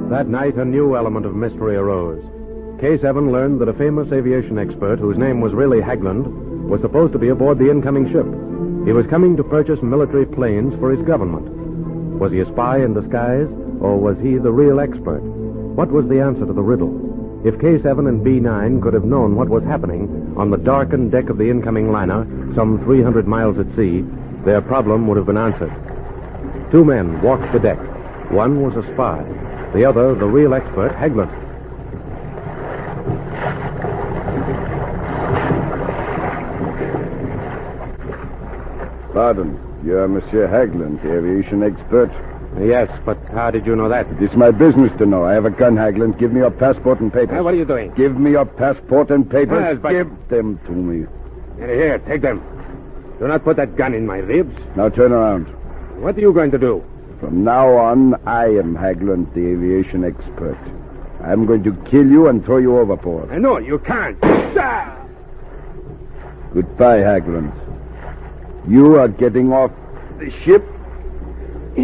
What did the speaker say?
That night, a new element of mystery arose. K7 learned that a famous aviation expert, whose name was really Haglund, was supposed to be aboard the incoming ship. He was coming to purchase military planes for his government. Was he a spy in disguise, or was he the real expert? What was the answer to the riddle? If K7 and B9 could have known what was happening on the darkened deck of the incoming liner, some 300 miles at sea, their problem would have been answered. Two men walked the deck. One was a spy. The other, the real expert, Haglund. Pardon, you're Monsieur Haglund, the aviation expert? Yes, but how did you know that? It is my business to know. I have a gun, Haglund. Give me your passport and papers. What are you doing? Give me your passport and papers. Yes, but... Give them to me. Here, take them. Do not put that gun in my ribs. Now turn around. What are you going to do? From now on, I am Haglund, the aviation expert. I'm going to kill you and throw you overboard. No, you can't. Goodbye, Haglund. You are getting off the ship